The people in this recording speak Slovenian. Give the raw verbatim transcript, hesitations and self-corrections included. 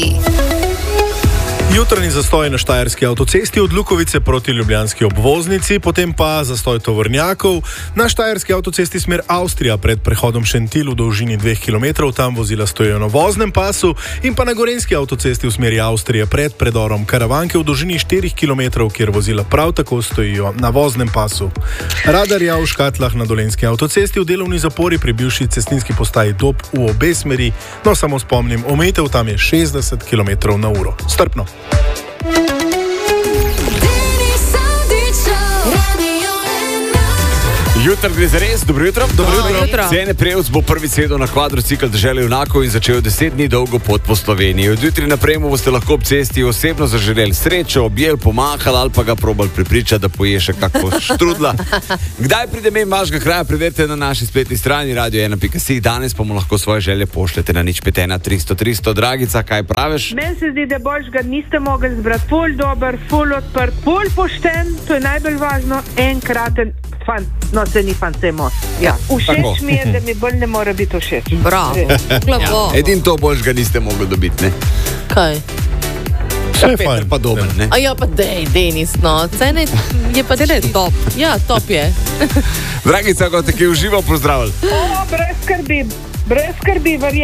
Jutranji zastoj na štajerski avtocesti od Lukovice proti ljubljanski obvoznici, potem pa zastoj tovornjakov na štajerski avtocesti smer Avstrija pred prehodom Šentil v dolžini dveh kilometrov, tam vozila stojijo na voznem pasu, in pa na gorenjski avtocesti v smeri Avstrije pred predorom Karavanke v dolžini štirih kilometrov, kjer vozila prav tako stojijo na voznem pasu. Radarja v Škatlah na dolenjski avtocesti v delovni zapori pri bivši cestninski postaji Dob v obe smeri, no samo spomnim, omejitev tam je šestdeset kilometrov na uro. Strpno. Jutro gre za res, dobro jutro. Dobro jutro. Cene Prevc bo prvi sedel na kvadrocikl dežele junakov in začel deset dni dolgo pot po Sloveniji. Od jutri naprej mu boste lahko ob cesti osebno zaželeli srečo, objel, pomahali ali pa ga probali prepričati, da poje še kako štrudla. Kdaj pride mem vašega kraja, preverite na naši spletni strani radio ena pika si. Danes pa mu lahko svoje želje pošljete na nič pet ena tristo tristo. Dragica, kaj praviš? Meni se zdi, da boljšega niste mogli zbrati. Ful dober, ful odprt, ful pošten, to je najbolj važno, enkraten fan. No, se ni fan, se je most. Ja. Všeč mi je, da mi bolj ne mora biti všeč. Bravo. Ja. Edin to boljšega niste mogli dobiti, ne? Kaj? Vse je fajn. Pa dober, ne? A ja, pa dej, Denis, no. Cene je pa cene top. Ja, top je. Dragica, ko te ki uživo pozdravili. O, brez skrbi, brez skrbi, verjetno.